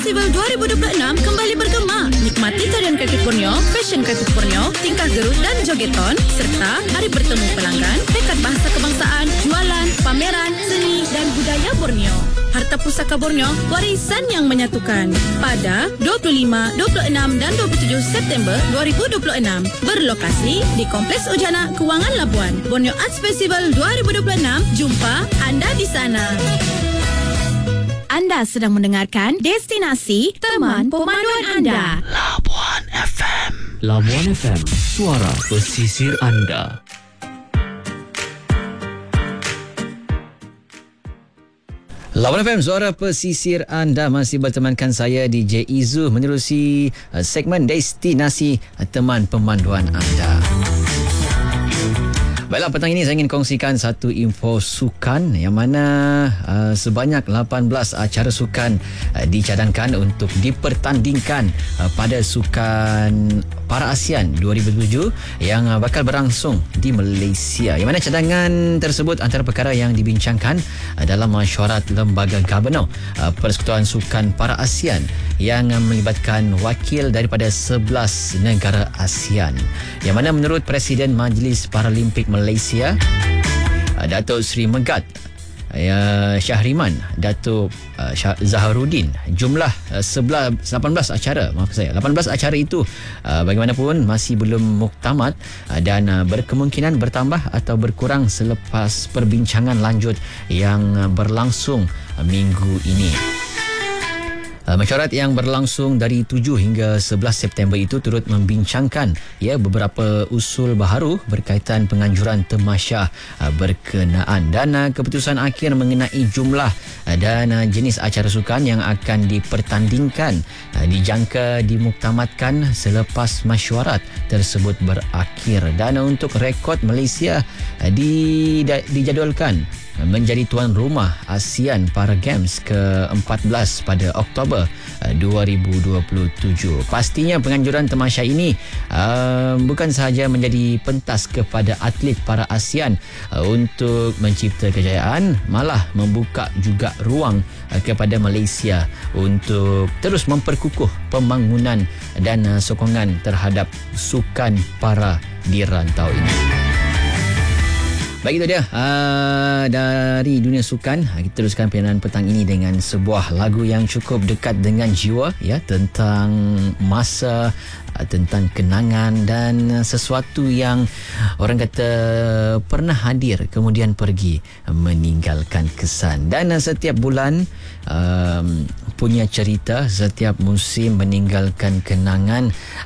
Festival 2026 kembali bergema. Nikmati tarian kaki Borneo, fashion kaki Borneo, tingkah gerut dan jogeton, serta hari bertemu pelanggan, pekat bahasa kebangsaan, jualan, pameran, seni dan budaya Borneo. Harta Pusaka Borneo, warisan yang menyatukan. Pada 25, 26 dan 27 September 2026. Berlokasi di Kompleks Ujana Kewangan Labuan. Borneo Arts Festival 2026. Jumpa anda di sana. Anda sedang mendengarkan Destinasi Teman Pemanduan Anda. Labuan FM. Labuan FM, suara pesisir anda. Labuan FM, suara pesisir anda, masih bertemankan saya DJ Izu menerusi segmen Destinasi Teman Pemanduan anda. Baiklah, petang ini saya ingin kongsikan satu info sukan yang mana sebanyak 18 acara sukan dicadangkan untuk dipertandingkan pada Sukan Para ASEAN 2007 yang bakal berlangsung di Malaysia. Yang mana cadangan tersebut antara perkara yang dibincangkan dalam mesyuarat Lembaga Gabunor Persekutuan Sukan Para ASEAN yang melibatkan wakil daripada 11 negara ASEAN. Yang mana menurut Presiden Majlis Paralimpik Malaysia, Datuk Seri Megat Syahriman, Datuk Zaharuddin, jumlah 18 acara, 18 acara itu bagaimanapun masih belum muktamad dan berkemungkinan bertambah atau berkurang selepas perbincangan lanjut yang berlangsung minggu ini. Mesyuarat yang berlangsung dari 7 hingga 11 September itu turut membincangkan beberapa usul baharu berkaitan penganjuran tamasya berkenaan dan keputusan akhir mengenai jumlah dan jenis acara sukan yang akan dipertandingkan dijangka dimuktamadkan selepas mesyuarat tersebut berakhir. Dan untuk rekod, Malaysia dijadualkan menjadi tuan rumah ASEAN Para Games ke-14 pada Oktober 2027. Pastinya penganjuran tamasya ini bukan sahaja menjadi pentas kepada atlet para ASEAN untuk mencipta kejayaan, malah membuka juga ruang kepada Malaysia untuk terus memperkukuh pembangunan dan sokongan terhadap sukan para di rantau ini. Baik, itu dia dari dunia sukan. Kita teruskan perjalanan petang ini dengan sebuah lagu yang cukup dekat dengan jiwa, tentang masa, tentang kenangan dan sesuatu yang orang kata pernah hadir kemudian pergi meninggalkan kesan. Dan setiap bulan punya cerita, setiap musim meninggalkan kenangan.